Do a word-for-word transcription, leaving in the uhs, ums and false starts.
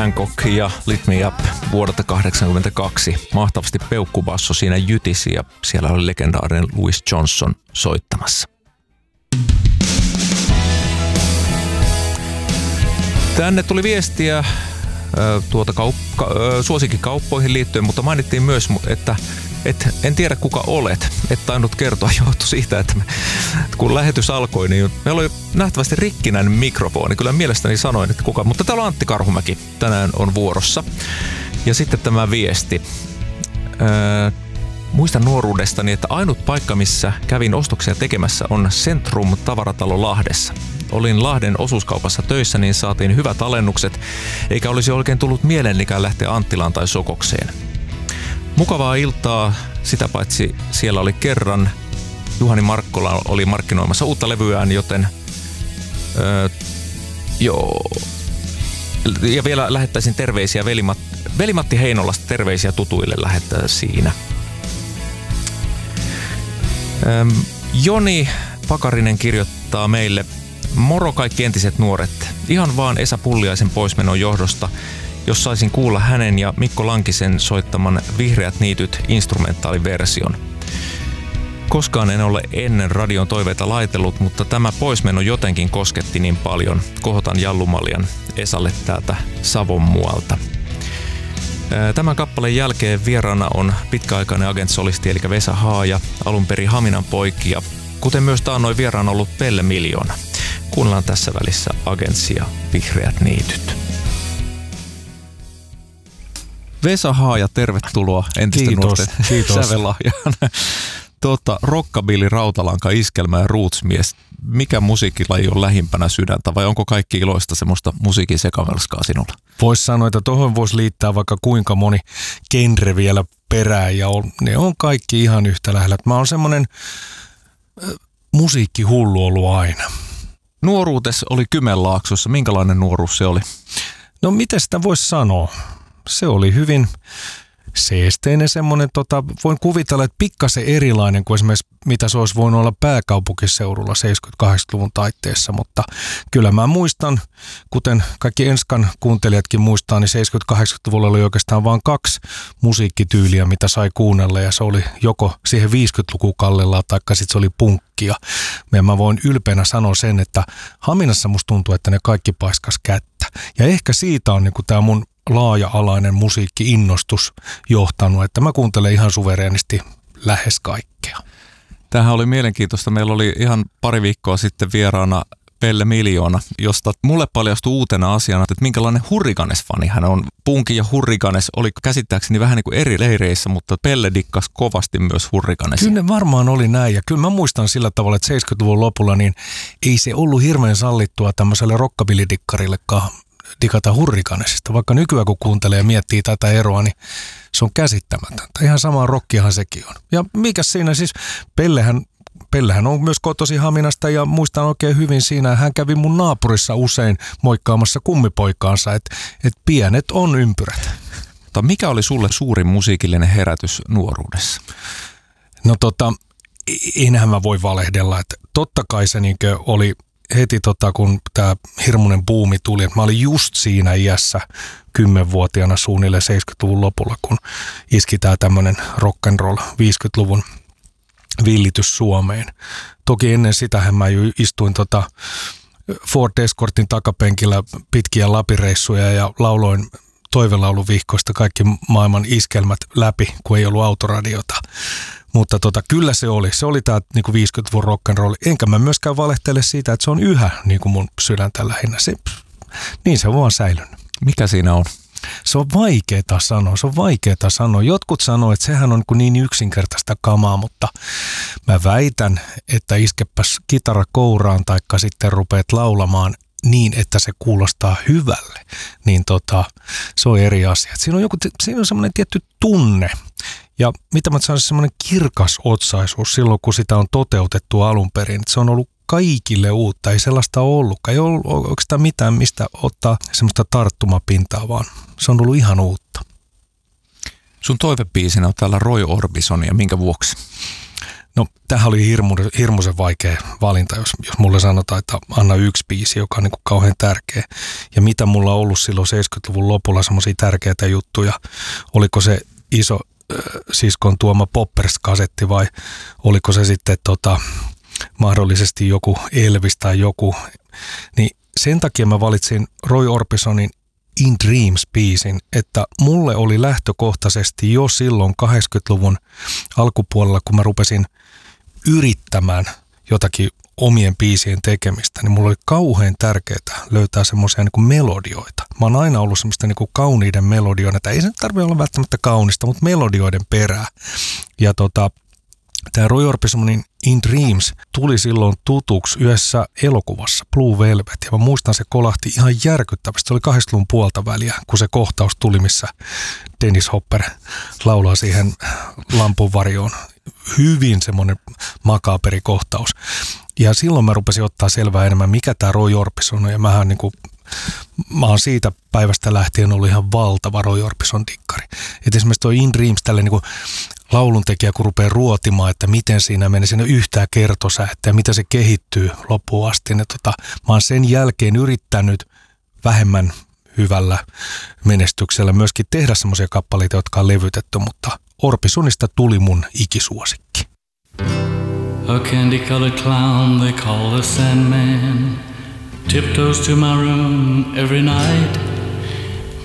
Hancock ja Lit Me Up vuodelta kahdeksankymmentäkaksi. Mahtavasti peukkubasso siinä jytisi ja siellä oli legendaarinen Louis Johnson soittamassa. Tänne tuli viestiä tuota kauppa, suosikkikauppoihin liittyen, mutta mainittiin myös, että et, en tiedä kuka olet. Et tainnut kertoa, johtui siitä, että me, kun lähetys alkoi, niin meillä oli nähtävästi rikkinäinen mikrofoni. Kyllä mielestäni sanoin, että kuka, mutta täällä on Antti Karhumäki tänään on vuorossa. Ja sitten tämä viesti. Öö, muistan nuoruudestani, että ainut paikka, missä kävin ostoksia tekemässä, on Centrum tavaratalo Lahdessa. Olin Lahden osuuskaupassa töissä, niin saatiin hyvät alennukset, eikä olisi oikein tullut mielenlikään lähteä Anttilaan tai Sokokseen. Mukavaa iltaa, sitä paitsi siellä oli kerran. Juhani Markkola oli markkinoimassa uutta levyään, joten öö, joo. Ja vielä lähettäisin terveisiä Velimat, Veli-Matti Heinolasta, terveisiä tutuille lähettää siinä. Öö, Joni Pakarinen kirjoittaa meille: moro kaikki entiset nuoret. Ihan vaan Esa Pulliaisen poismenon johdosta, jos saisin kuulla hänen ja Mikko Lankisen soittaman Vihreät niityt instrumentaaliversion. Koskaan en ole ennen radion toiveita laitellut, mutta tämä poismeno jotenkin kosketti niin paljon. Kohotan Jallumaljan Esalle täältä Savon muualta. Tämän kappaleen jälkeen vieraana on pitkäaikainen agentsolisti eli Vesa Haaja, alun perin Haminan poikia, kuten myös taannoin vieraana ollut Pelle Miljoona. Kuunnellaan tässä välissä Agentsia Vihreät niityt. Vesa Haaja, tervetuloa entisten nuorten sävelahjaan. Tota, rockabilly, rautalanka, iskelmä ja rootsmies. Mikä musiikilaji on lähimpänä sydäntä vai onko kaikki iloista semmoista musiikin sekamelskaa sinulla? Voisi sanoa, että tuohon voisi liittää vaikka kuinka moni genre vielä perään ja on, ne on kaikki ihan yhtä lähellä. Mä oon semmoinen äh, musiikkihullu ollut aina. Nuoruutes oli Kymenlaaksossa. Minkälainen nuoruus se oli? No miten sitä voisi sanoa? Se oli hyvin seesteinen semmoinen, tota, voin kuvitella, että pikkasen erilainen kuin esimerkiksi mitä se olisi voinut olla pääkaupunkiseudulla seitsemänkymmentä-kahdeksankymmentäluvun taitteessa, mutta kyllä mä muistan, kuten kaikki Enskan kuuntelijatkin muistaa, niin seitsemänkymmentä-kahdeksankymmentäluvulla oli oikeastaan vain kaksi musiikkityyliä, mitä sai kuunnella ja se oli joko siihen viisikymmentälukuun kallellaan tai sitten se oli punkkia. Ja mä voin ylpeänä sanoa sen, että Haminassa musta tuntuu, että ne kaikki paiskas kättä ja ehkä siitä on niinku tää mun laaja-alainen musiikki-innostus johtanut, että mä kuuntelen ihan suvereenisti lähes kaikkea. Tämähän oli mielenkiintoista. Meillä oli ihan pari viikkoa sitten vieraana Pelle Miljoona, josta mulle paljastui uutena asiana, että minkälainen Hurricanes-fani hän on. Punki ja Hurricanes oli käsittääkseni vähän niin kuin eri leireissä, mutta Pelle dikkas kovasti myös Hurricanesia. Kyllä ne varmaan oli näin ja kyllä mä muistan sillä tavalla, että seitsemänkymmentäluvun lopulla niin ei se ollut hirveän sallittua tämmöiselle rockabilly-dikkarillekaan digata Hurricanesista. Vaikka nykyään kun kuuntelee ja miettii tätä eroa, niin se on käsittämätöntä. Ihan samaa rockiahan sekin on. Ja mikä siinä siis, Pellehän, Pellehän on myös kotosi Haminasta ja muistan oikein hyvin siinä, hän kävi mun naapurissa usein moikkaamassa kummipoikaansa, että et pienet on ympyrät. Mutta mikä oli sulle suurin musiikillinen herätys nuoruudessa? No tota, enhän mä voi valehdella, että totta kai se niinkö oli heti tota, kun tämä hirmuinen buumi tuli, että mä olin just siinä iässä kymmenvuotiaana suunnilleen seitsemänkymmentäluvun lopulla, kun iski tää tämmönen rock'n'roll viisikymmentäluvun villitys Suomeen. Toki ennen sitähän mä istuin tota Ford Escortin takapenkillä pitkiä lapireissuja ja lauloin toivelauluvihkoista kaikki maailman iskelmät läpi, kun ei ollut autoradiota. Mutta tota, kyllä se oli. Se oli tämä niinku viisikymmentäluvun rock'n'roll. Enkä mä myöskään valehtele siitä, että se on yhä niinku mun sydäntä lähinnä. Se, niin se on vaan säilynyt. Mikä siinä on? Se on vaikeeta sanoa. Se on vaikeeta sanoa. Jotkut sanoo, että sehän on niin yksinkertaista kamaa, mutta mä väitän, että iskepäs kitara kouraan taikka sitten rupeat laulamaan niin, että se kuulostaa hyvälle, niin tota, se on eri asia. Siinä on, joku, siinä on semmoinen tietty tunne. Ja mitä mä sanoisin, semmoinen kirkas otsaisuus silloin, kun sitä on toteutettu alun perin. Se on ollut kaikille uutta, ei sellaista ole ollutkaan. Ei ole oikeastaan mitään, mistä ottaa semmoista tarttumapintaa, vaan se on ollut ihan uutta. Sun toivebiisinä on täällä Roy Orbison ja minkä vuoksi? No tämähän oli hirmu, hirmuisen vaikea valinta, jos, jos mulle sanotaan, että anna yksi biisi, joka on niin kuin kauhean tärkeä. Ja mitä mulla on ollut silloin seitsemänkymmentäluvun lopulla semmoisia tärkeitä juttuja, oliko se iso äh, siskon tuoma Poppers-kasetti vai oliko se sitten tota, mahdollisesti joku Elvis tai joku, niin sen takia mä valitsin Roy Orbisonin In Dreams-biisin, että mulle oli lähtökohtaisesti jo silloin kahdeksankymmentäluvun alkupuolella, kun mä rupesin yrittämään jotakin omien biisien tekemistä, niin mulla oli kauhean tärkeää löytää semmoisia niin kuin melodioita. Mä oon aina ollut semmoista niin kuin kauniiden melodioita, ei se tarvitse olla välttämättä kaunista, mutta melodioiden perää. Ja tota, tämä Roy Orbisonin In Dreams tuli silloin tutuksi yhdessä elokuvassa Blue Velvet, ja mä muistan, se kolahti ihan järkyttävästi. Se oli kahdeksankymmentäluvun puolta väliä, kun se kohtaus tuli, missä Dennis Hopper laulaa siihen lampunvarjoon. Hyvin semmoinen makaberi kohtaus. Ja silloin mä rupesin ottaa selvää enemmän, mikä tämä Roy Orbison on, ja mähän niin kuin mä oon siitä päivästä lähtien ollut ihan valtava Roy Orbison dikkari. Et esimerkiksi toi In Dreams, tälle niin kuin lauluntekijä, kun rupeaa ruotimaan, että miten siinä menee sinne yhtään kertosäettä ja miten se kehittyy loppuun asti. Ja tota, mä oon sen jälkeen yrittänyt vähemmän hyvällä menestyksellä myöskin tehdä semmoisia kappaleita, jotka on levytetty, mutta Orbisonista tuli mun ikisuosikki. A candy-colored clown they call the Sandman tiptoes to my room every night.